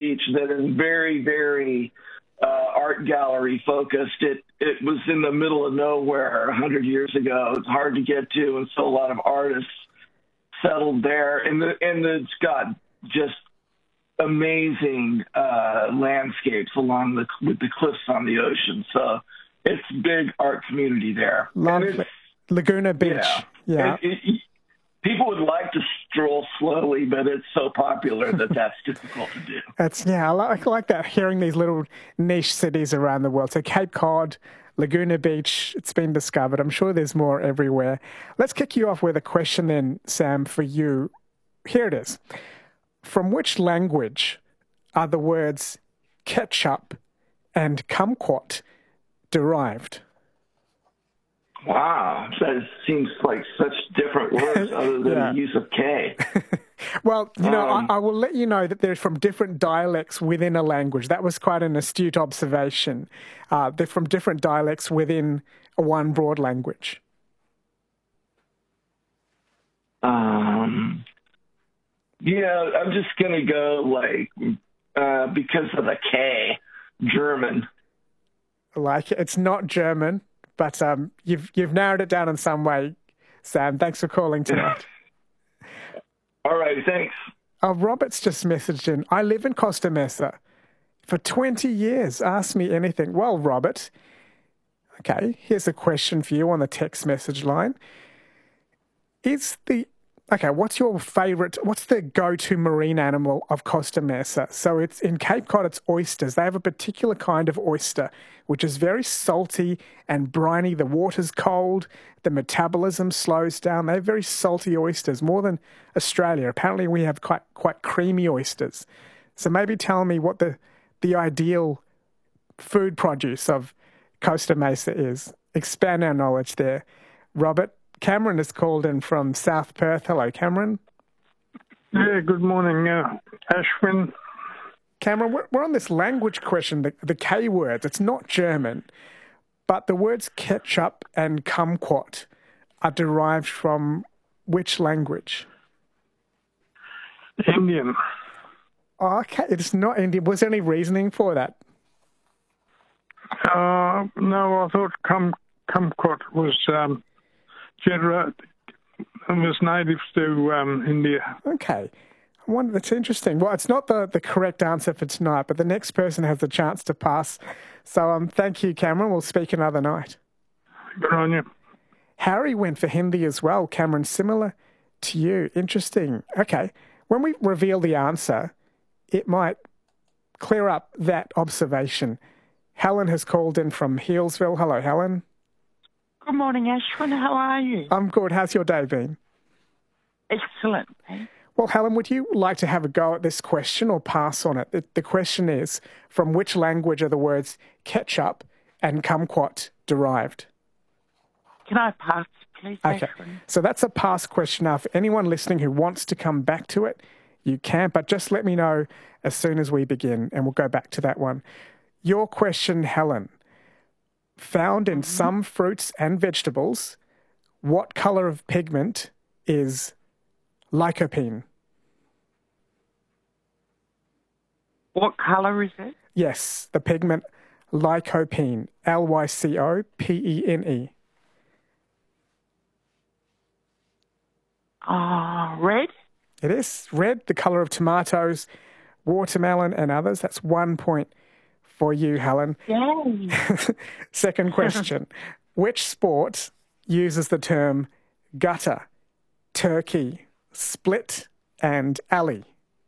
beach that is very, very art gallery focused. It was in the middle of nowhere 100 years ago. It's hard to get to, and so a lot of artists settled there. And it's got just amazing landscapes with the cliffs on the ocean. So it's big art community there. Laguna Beach. Yeah. People would like to stroll slowly, but it's so popular that's difficult to do. I like that, hearing these little niche cities around the world. So Cape Cod, Laguna Beach, it's been discovered. I'm sure there's more everywhere. Let's kick you off with a question then, Sam, for you. Here it is. From which language are the words ketchup and kumquat derived? Wow, that seems like such different words other than the use of K. Well, I will let you know that they're from different dialects within a language. That was quite an astute observation. They're from different dialects within one broad language. I'm just going to go because of the K, German. It's not German. But you've narrowed it down in some way, Sam. Thanks for calling tonight. All right, thanks. Robert's just messaged in. I live in Costa Mesa for 20 years. Ask me anything. Well, Robert, okay, here's a question for you on the text message line. What's the go-to marine animal of Costa Mesa? So it's in Cape Cod, it's oysters. They have a particular kind of oyster, which is very salty and briny. The water's cold. The metabolism slows down. They have very salty oysters, more than Australia. Apparently we have quite creamy oysters. So maybe tell me what the ideal food produce of Costa Mesa is. Expand our knowledge there. Robert, Cameron has called in from South Perth. Hello, Cameron. Yeah, good morning, Ashwin. Cameron, we're on this language question, the K words. It's not German, but the words ketchup and kumquat are derived from which language? Indian. Oh, okay, it's not Indian. Was there any reasoning for that? No, I thought kumquat was... it was native to India. Okay. I wonder, that's interesting. Well, it's not the correct answer for tonight, but the next person has the chance to pass. So thank you, Cameron. We'll speak another night. Good on you. Harry went for Hindi as well, Cameron, similar to you. Interesting. Okay. When we reveal the answer, it might clear up that observation. Helen has called in from Healesville. Hello, Helen. Good morning, Ashwin. How are you? I'm good. How's your day been? Excellent. Well, Helen, would you like to have a go at this question or pass on it? The question is, from which language are the words ketchup and kumquat derived? Can I pass, please, Okay. Ashwin? So that's a pass question. Now, for anyone listening who wants to come back to it, you can, but just let me know as soon as we begin, and we'll go back to that one. Your question, Helen. Found in some fruits and vegetables, what colour of pigment is lycopene? What colour is it? Yes, the pigment lycopene, Lycopene. Red? It is red, the colour of tomatoes, watermelon and others. That's 1 point for you, Helen. Yay. Second question. Which sport uses the term gutter, turkey, split, and alley?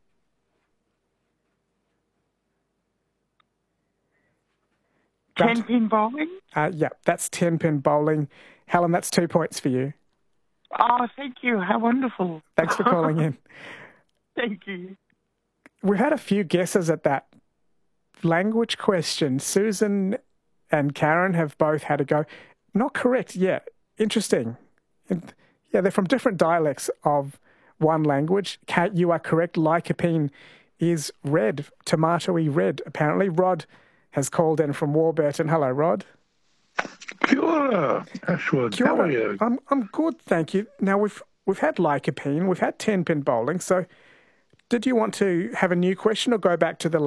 Ten-pin bowling? Yeah, that's 10-pin bowling. Helen, that's 2 points for you. Oh, thank you. How wonderful. Thanks for calling in. Thank you. We've had a few guesses at that language question. Susan and Karen have both had a go. Not correct yet. Interesting. Yeah, they're from different dialects of one language. Kate, you are correct. Lycopene is red, tomatoey red, apparently. Rod has called in from Warburton. Hello, Rod. Kia ora, Ashwood. How are you? I'm good, thank you. Now, we've had lycopene, we've had 10-pin bowling, so did you want to have a new question or go back to the